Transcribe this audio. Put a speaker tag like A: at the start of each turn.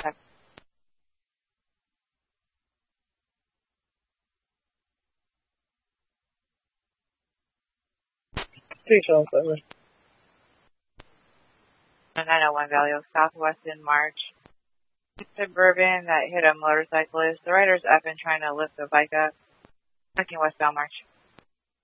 A: 377.
B: 901 Valley Oaks Southwest in March. Suburban that hit a motorcyclist. The rider's up and trying to lift the bike up. Looking westbound March.